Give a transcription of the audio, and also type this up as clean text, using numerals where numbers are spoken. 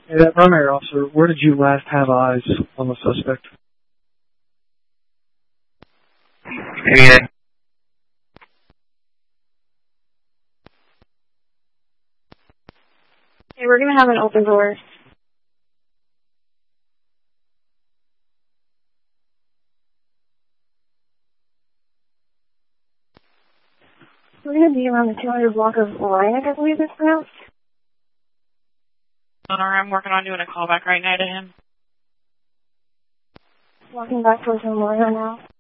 Hey, that primary officer, where did you last have eyes on the suspect? Yeah. Hey, we're going to have an open door. We're going to be around the 200 block of Orion, I believe it's pronounced. I'm working on doing a callback right now to him. Walking back towards Memorial now.